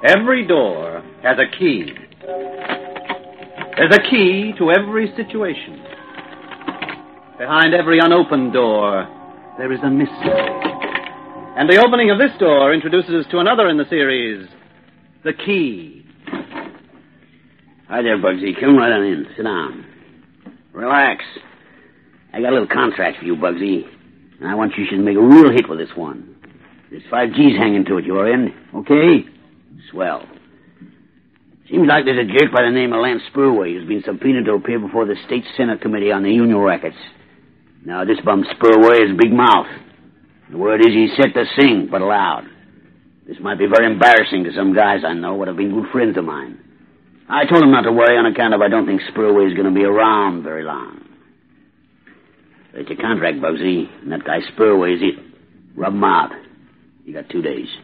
Every door has a key. There's a key to every situation. Behind every unopened door, there is a mystery. And the opening of this door introduces us to another in the series, The Key. Hi there, Bugsy. Come right on in. Sit down. Relax. I got a little contract for you, Bugsy. And I want you to make a real hit with this one. There's 5 G's hanging to it, your end. Okay? Swell. Seems like there's a jerk by the name of Lance Spurway who's been subpoenaed to appear before the State Senate Committee on the Union Rackets. Now, this bum Spurway has a big mouth. The word is he's set to sing, but loud. This might be very embarrassing to some guys I know what have been good friends of mine. I told him not to worry on account of I don't think Spurway is going to be around very long. It's your contract, Bugsy, and that guy Spurway is it. Rub him out. You got 2 days.